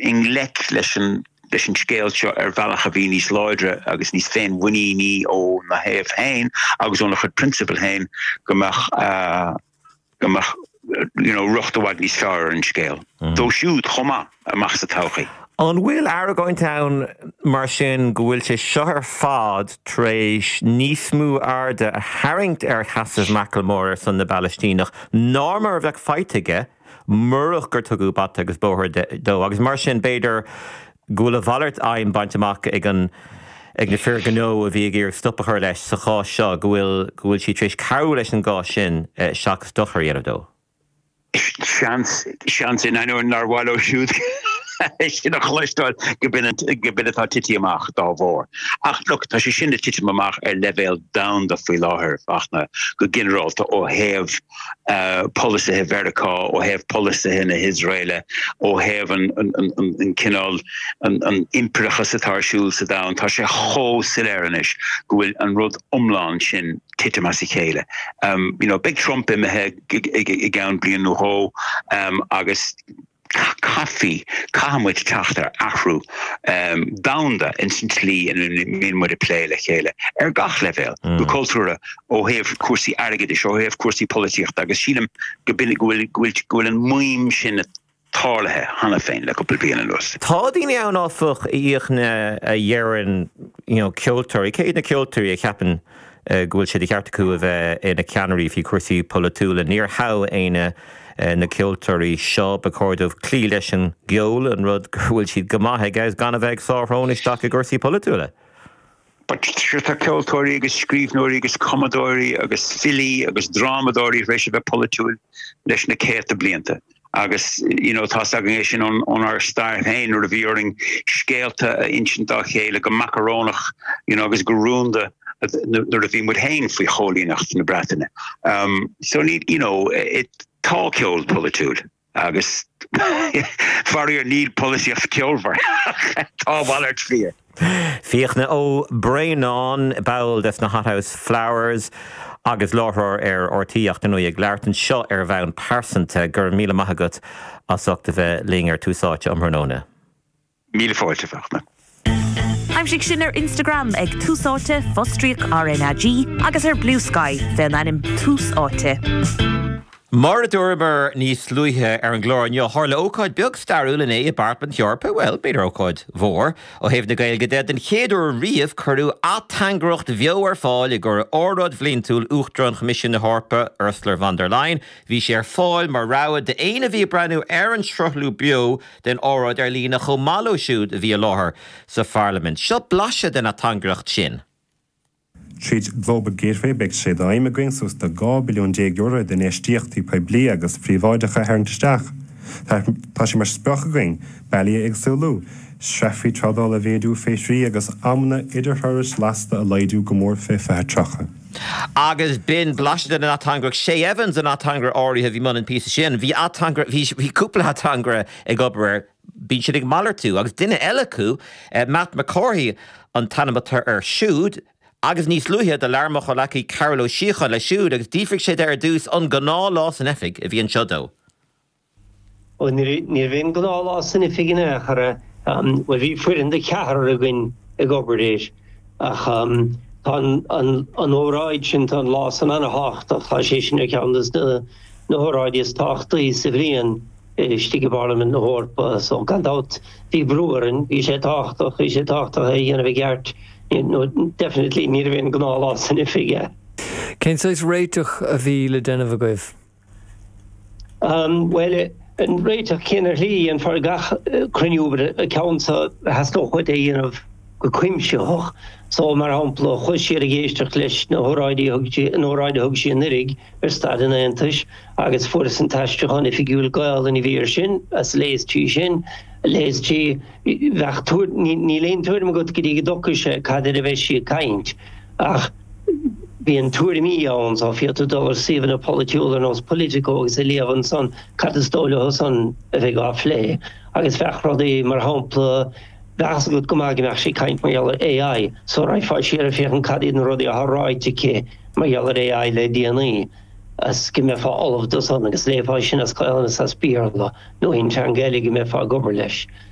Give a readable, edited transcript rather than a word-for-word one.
inglek leis an scéalseo bhealach a bhí níos láidre agus níos féin winní ó na héamh hain agus ó nach chud principal hain gomach rucht amhaid níos fearr an scéal. Dó siúd chomá amach sa todhchaí. An bhfuil Aragon Town mar sin go bhfuil sé seo ar fád tréis níos mú arda a haingt ar chasas Macklemore san na Balistínach námar bheith feitiige murach gur tugu bat agus bóthir dó agus mar sin beidir gúil a bhallart aim baintach ag na fear ganó a bhí gur stoppachar leis sa chá seo go bhfuil si tréis carú leis an gá sin seachas dochar ar dó. Seans in anú nar bháil ó siúd. Is nach chluisteáil go binne tá tití amach dá bhór. Ach look, tá sé sinna tití amach ar level down do faoi láthair achna go generalta ó héamh polithe Vericá ó héamh polithe na Israele ó héamh an cinál an impreachas atásúil sa down tá sé chó siléranis go bhfuil an rud omláin sin tití mas I chéile. Big Trump imethe I gceann bliain nó hó agus Coffee, Cahamwyd Tachtar, Achrú, Downda, instantly, and in with a play like Hela. Gach level, the culture, or have Kursi Aragadish, or have Kursi Politiach, Dagashinum, Gabil and Muim Shin Tarlehe, Hanafein, like a Pilpian Lus. Tadini an offuch Iachna a Yerin, Kilturi, Kate Kilturi, a captain. Gwil sé cartacú in a cannery fi Kursi Politúla near how aine na Kilturi seo becordh clí leis an geol an rud bhfuil siad gomaithe gas gan a bheith sáthrónisteach a Kursi Politúla. But tá Kilturi agus scríbhnóirí agus commodóirí agus fili agus dramadóirí rééis a bheith politúil leis na céirta blianta. Agus, tá sagin sin on our star hain or a bhíoring scéalta inchintá chéile go macarónach, agus go rúnda nuair a bhí mud hain faoi cholínacht na Breataine. So need, it tá ceol politúil agus farir need policy of ceolvar. Tá bhallart fia. Fiachna ó Brainán bail des na hothouse flowers agus láthir ortíocht an ag leirtan seo bheann persanta gur míle maithagat as achta bheith líongar túsáte amhrnóna. Míle fáilte fachna. I'm sin ar Instagram ag túsáte Fostriach RNAG agus ar Blue Sky den anim túsáte. Mar dúrmar níos luithe ar an glór neo tharla ócáid beag starúil in a barpan teorpa, well, beidir ócáid mhór, ó héamh na gailge de den chéadú riamh chuirú atangracht bheo ar fáil I gur órad bhlíonn uachtaran Commission na Harpa Ursula von der Leyen, bhí sé ar fáil mar ráid de aine bhí breanú ar an srothlú bio den órad ar lína chomálo siúd a bhí láthair sa Parliament. Seo blaise den atangracht sin. Tríd global gateway beg sé da immigrants sos da €2 billion den éistíochtaí poiblí agus príomháideacha hairntisteach. Tá sé mar speach going, bailí ag súlú, srefií tradal a bhéadú féisrí agus amna idirthuras lasta a leidú go mór fé fethetracha. Agus bin blaiste den atangra sé Evans an atangra áirithe bhí man an pí sin, bhí cúpla atangra ag obair bín siad ag mallar tú, agus duine eile acu, Matt McCarthy an tanamatar ar siúd, agus níos luithe de learmach ó lecí Carol O'Sheachan le siúd agus dífric sé ar dús an gná lás an effig a bhí an siodó. Níor bhíon gná lás an effig in éachara, bhí fuirin de ceathar a bhín ag obair ach an óráid sin an lás an anna hácht a chá sé sin ceannas na óráid is táchtaí sa bhríon stíige Parliament na Hórpa, so gandát bhí brúarin, bhí sé táchtach a dhéanamh bhí gceart. Definitely níor bhíon gná lás an ifige. Cén sais réiteach a bhí le déanamh agaibh? Well, an réiteach céanar lí an far gach cruniúbar a ceansa hastóchuid é dhéanamh go cuimseoch, so mar hampla chuis siar a géisteach leis na óráide thug sí an nirig ar stad an Aontais, agus furas an taisteach an ifigúil gail in I bhíor sin, as léas tí sin, léas tí ní léon tuairm go dtí go dochise cadidir a bheith sí a caint, ach bhí an tuairimí ann á $50 na politiúla nás politico agus a léamhan san cadastóla san a bheith gá phlé, agus fechrádaí mar hampla That's a good gomagimach she kind my yellow AI. So I fight share if you can cut in rodi a right to my yellow AI le DNA. As give me for all of those on the slave fashion as Kyle as Spearla. No in Changeli give me for Goberlesh.